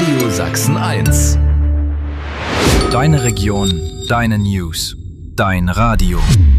Radio Sachsen 1. Deine Region, deine News, dein Radio.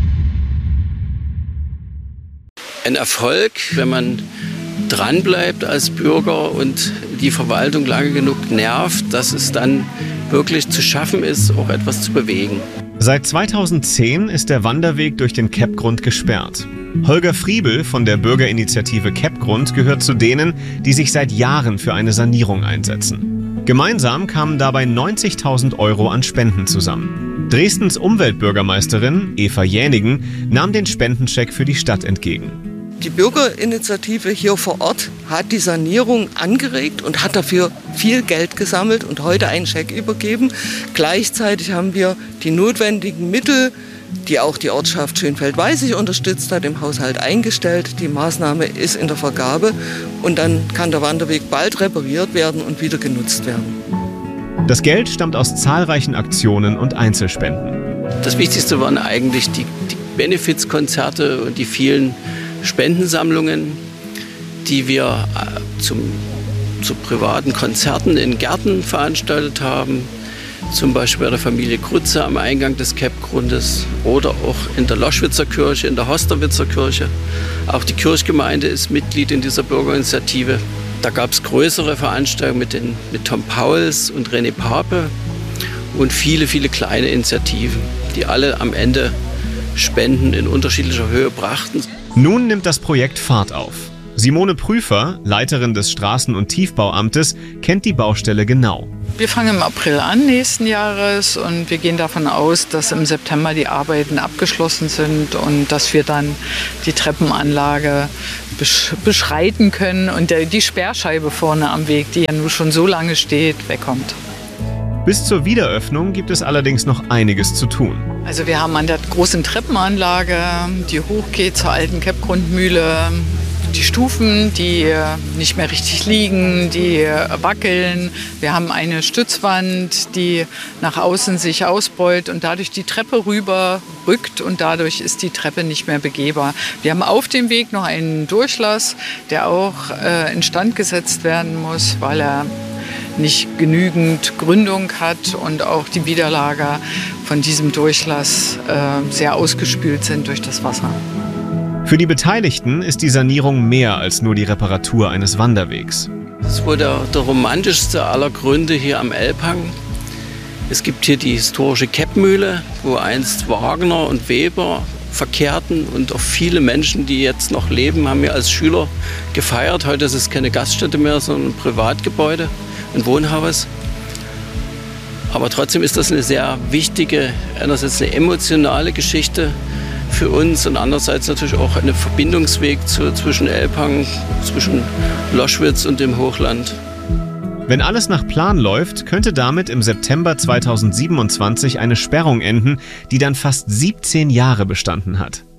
Ein Erfolg, wenn man dranbleibt als Bürger und die Verwaltung lange genug nervt, dass es dann wirklich zu schaffen ist, auch etwas zu bewegen. Seit 2010 ist der Wanderweg durch den Keppgrund gesperrt. Holger Friebel von der Bürgerinitiative Keppgrund gehört zu denen, die sich seit Jahren für eine Sanierung einsetzen. Gemeinsam kamen dabei 90.000 € an Spenden zusammen. Dresdens Umweltbürgermeisterin Eva Jänigen nahm den Spendenscheck für die Stadt entgegen. Die Bürgerinitiative hier vor Ort hat die Sanierung angeregt und hat dafür viel Geld gesammelt und heute einen Scheck übergeben. Gleichzeitig haben wir die notwendigen Mittel, die auch die Ortschaft Schönfeld-Weißig unterstützt hat, im Haushalt eingestellt. Die Maßnahme ist in der Vergabe und dann kann der Wanderweg bald repariert werden und wieder genutzt werden. Das Geld stammt aus zahlreichen Aktionen und Einzelspenden. Das Wichtigste waren eigentlich die Benefizkonzerte und die vielen Spendensammlungen, die wir zu privaten Konzerten in Gärten veranstaltet haben, zum Beispiel bei der Familie Krutze am Eingang des Keppgrundes oder auch in der Loschwitzer Kirche, in der Hosterwitzer Kirche. Auch die Kirchgemeinde ist Mitglied in dieser Bürgerinitiative. Da gab es größere Veranstaltungen mit Tom Pauls und René Pape und viele, viele kleine Initiativen, die alle am Ende Spenden in unterschiedlicher Höhe brachten. Nun nimmt das Projekt Fahrt auf. Simone Prüfer, Leiterin des Straßen- und Tiefbauamtes, kennt die Baustelle genau. Wir fangen im April an nächsten Jahres und wir gehen davon aus, dass im September die Arbeiten abgeschlossen sind und dass wir dann die Treppenanlage beschreiten können und die Sperrscheibe vorne am Weg, die ja nun schon so lange steht, wegkommt. Bis zur Wiederöffnung gibt es allerdings noch einiges zu tun. Also wir haben an der großen Treppenanlage, die hochgeht zur alten Keppgrundmühle, die Stufen, die nicht mehr richtig liegen, die wackeln. Wir haben eine Stützwand, die nach außen sich ausbeult und dadurch die Treppe rüber rückt und dadurch ist die Treppe nicht mehr begehbar. Wir haben auf dem Weg noch einen Durchlass, der auch instand gesetzt werden muss, weil er nicht genügend Gründung hat und auch die Widerlager von diesem Durchlass sehr ausgespült sind durch das Wasser. Für die Beteiligten ist die Sanierung mehr als nur die Reparatur eines Wanderwegs. Das ist wohl der romantischste aller Gründe hier am Elbhang. Es gibt hier die historische Keppmühle, wo einst Wagner und Weber verkehrten und auch viele Menschen, die jetzt noch leben, haben hier als Schüler gefeiert. Heute ist es keine Gaststätte mehr, sondern ein Privatgebäude, ein Wohnhaus. Aber trotzdem ist das eine sehr wichtige, einerseits eine emotionale Geschichte für uns und andererseits natürlich auch ein Verbindungsweg zwischen Elbhang, zwischen Loschwitz und dem Hochland. Wenn alles nach Plan läuft, könnte damit im September 2027 eine Sperrung enden, die dann fast 17 Jahre bestanden hat.